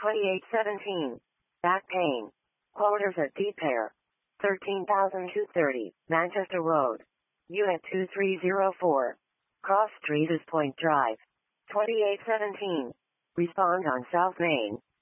2817. Back pain. Quarters at Deepare. 13,230, Manchester Road. Unit 2304. Cross Street is Point Drive. 2817. Respond on South Main.